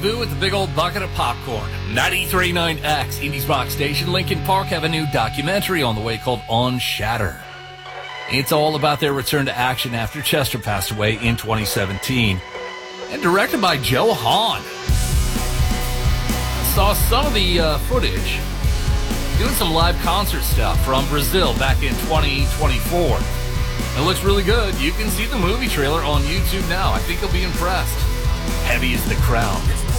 Boo with the big old bucket of popcorn. 93.9X, Indies Rock Station, Lincoln Park have a new documentary on the way called On Shatter. It's all about their return to action after Chester passed away in 2017. And directed by Joe Hahn. I saw some of the footage doing some live concert stuff from Brazil back in 2024. It looks really good. You can see the movie trailer on YouTube now. I think you'll be impressed. Heavy is the Crown.